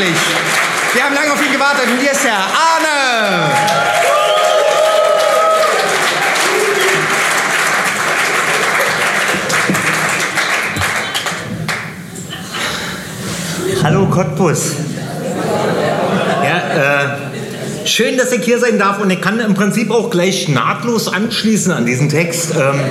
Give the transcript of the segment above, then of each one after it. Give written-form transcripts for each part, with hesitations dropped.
endlich. Wir haben lange auf ihn gewartet und hier ist er, Arne. Hallo Cottbus. Ja, schön, dass ich hier sein darf und ich kann im Prinzip auch gleich nahtlos anschließen an diesen Text.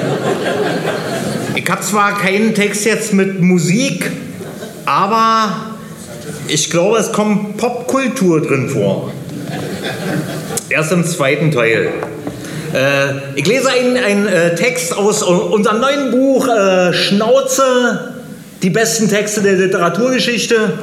Ich habe zwar keinen Text jetzt mit Musik, aber ich glaube, es kommt Popkultur drin vor. Erst im zweiten Teil. Ich lese einen Text aus unserem neuen Buch Schnauze. Die besten Texte der Literaturgeschichte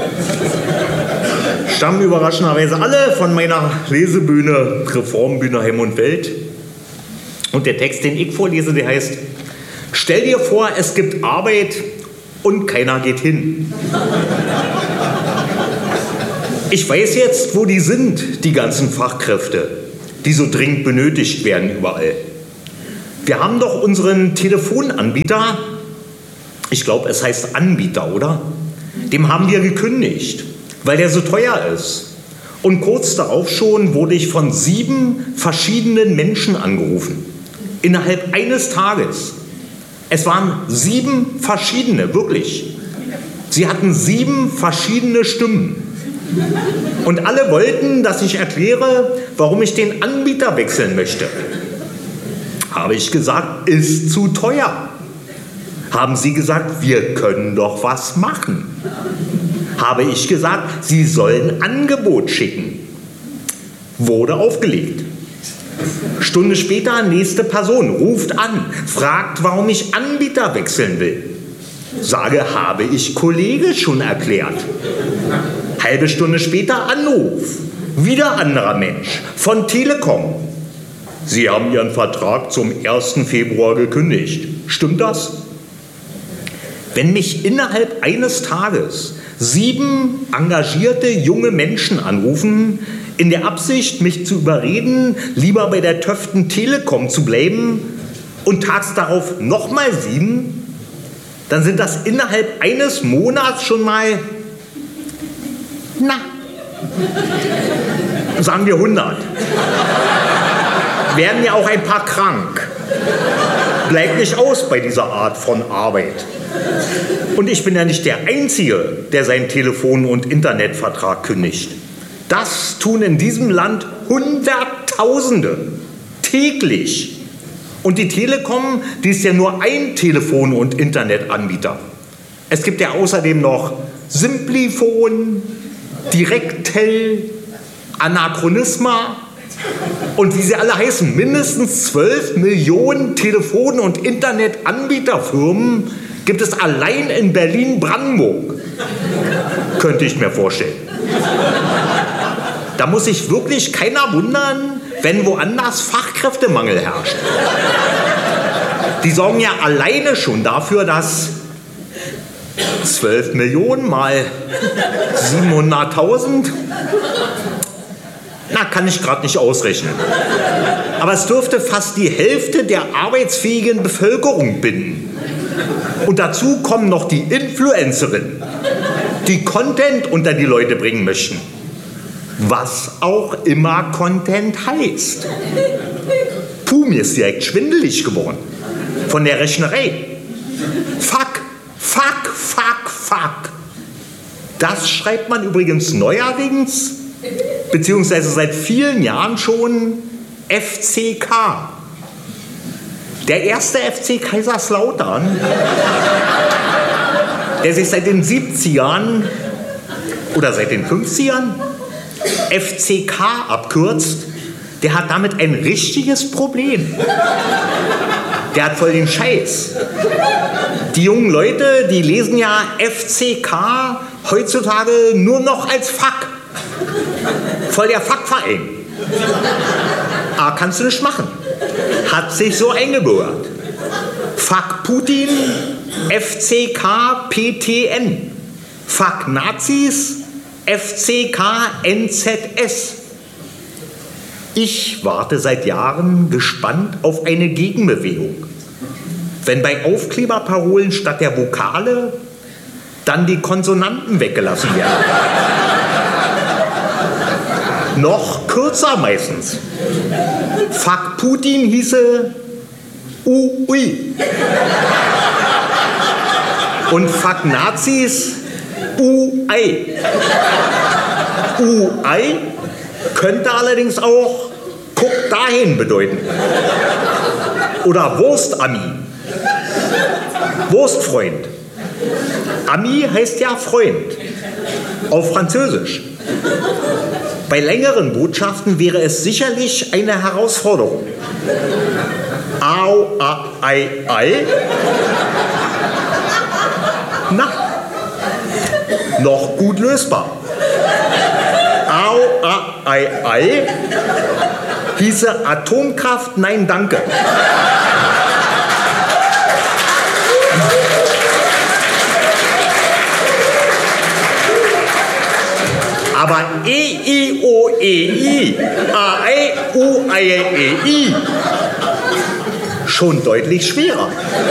stammen überraschenderweise alle von meiner Lesebühne Reformbühne Heim und Welt. Und der Text, den ich vorlese, der heißt: Stell dir vor, es gibt Arbeit und keiner geht hin. Ich weiß jetzt, wo die sind, die ganzen Fachkräfte, die so dringend benötigt werden überall. Wir haben doch unseren Telefonanbieter, ich glaube, es heißt Anbieter, oder? Dem haben wir gekündigt, weil der so teuer ist. Und kurz darauf schon wurde ich von 7 verschiedenen Menschen angerufen. Innerhalb eines Tages. Es waren 7 verschiedene, wirklich. Sie hatten 7 verschiedene Stimmen. Und alle wollten, dass ich erkläre, warum ich den Anbieter wechseln möchte. Habe ich gesagt, ist zu teuer. Haben sie gesagt, wir können doch was machen. Habe ich gesagt, sie sollen Angebot schicken. Wurde aufgelegt. Stunde später, nächste Person ruft an, fragt, warum ich Anbieter wechseln will. Sage, habe ich Kollege schon erklärt. Halbe Stunde später Anruf. Wieder anderer Mensch von Telekom. Sie haben Ihren Vertrag zum 1. Februar gekündigt. Stimmt das? Wenn mich innerhalb eines Tages 7 engagierte junge Menschen anrufen, in der Absicht, mich zu überreden, lieber bei der Töften Telekom zu bleiben und tags darauf nochmal 7, dann sind das innerhalb eines Monats schon mal, sagen wir 100. Werden ja auch ein paar krank. Bleibt nicht aus bei dieser Art von Arbeit. Und ich bin ja nicht der Einzige, der seinen Telefon- und Internetvertrag kündigt. Das tun in diesem Land Hunderttausende täglich. Und die Telekom, die ist ja nur ein Telefon- und Internetanbieter. Es gibt ja außerdem noch Simplifon, Direktel, Anachronisma und wie sie alle heißen, mindestens 12 Millionen Telefon- und Internetanbieterfirmen gibt es allein in Berlin-Brandenburg. Könnte ich mir vorstellen. Da muss sich wirklich keiner wundern, wenn woanders Fachkräftemangel herrscht. Die sorgen ja alleine schon dafür, dass 12 Millionen mal 700.000, kann ich gerade nicht ausrechnen. Aber es dürfte fast die Hälfte der arbeitsfähigen Bevölkerung binden. Und dazu kommen noch die Influencerinnen, die Content unter die Leute bringen möchten. Was auch immer Content heißt. Puh, mir ist direkt schwindelig geworden. Von der Rechnerei. Fuck, fuck, fuck, fuck. Das schreibt man übrigens neuerdings, beziehungsweise seit vielen Jahren schon, FCK. Der erste FC Kaiserslautern, der sich seit den 70ern oder seit den 50ern FCK abkürzt, der hat damit ein richtiges Problem. Der hat voll den Scheiß. Die jungen Leute, die lesen ja FCK heutzutage nur noch als Fuck. Voll der Fuckverein. Aber kannst du nicht machen. Hat sich so eingebürgert. Fuck Putin, FCK PTN. Fuck Nazis, FCK NZS. Ich warte seit Jahren gespannt auf eine Gegenbewegung. Wenn bei Aufkleberparolen statt der Vokale dann die Konsonanten weggelassen werden. Noch kürzer meistens. Fuck Putin hieße Ui. Und fuck Nazis Ei. Ei könnte allerdings auch guck dahin bedeuten. Oder Wurstami. Wurstfreund. Ami heißt ja Freund. Auf Französisch. Bei längeren Botschaften wäre es sicherlich eine Herausforderung. Au, a, ei. Na, noch gut lösbar. Au, a, ei hieße Atomkraft, nein, danke. Aber E-I-O-E-I, A-I-U-I-E-I, schon deutlich schwerer.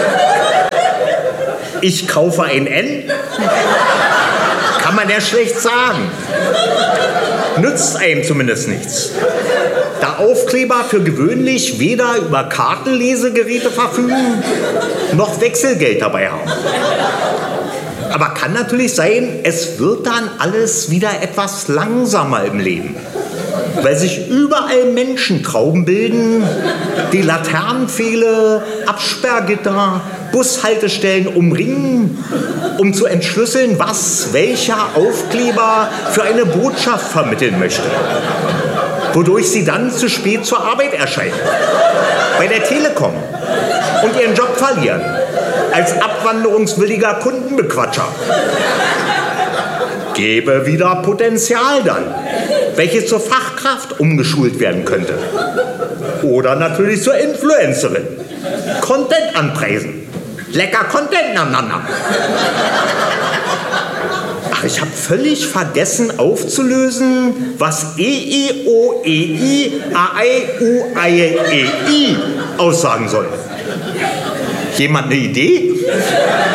Ich kaufe ein N? Kann man ja schlecht sagen. Nützt einem zumindest nichts. Da Aufkleber für gewöhnlich weder über Kartenlesegeräte verfügen, noch Wechselgeld dabei haben. Aber kann natürlich sein, es wird dann alles wieder etwas langsamer im Leben. Weil sich überall Menschentrauben bilden, die Laternenpfähle, Absperrgitter, Bushaltestellen umringen, um zu entschlüsseln, was welcher Aufkleber für eine Botschaft vermitteln möchte. Wodurch sie dann zu spät zur Arbeit erscheinen. Bei der Telekom. Und ihren Job verlieren. Als abwanderungswilliger Kundenbequatscher. Gäbe wieder Potenzial dann, welches zur Fachkraft umgeschult werden könnte. Oder natürlich zur Influencerin. Content anpreisen. Lecker Content, nam. Ach, ich habe völlig vergessen aufzulösen, was E-I-O-E-I, A-I-U-I-E-I aussagen soll. Jemand eine Idee?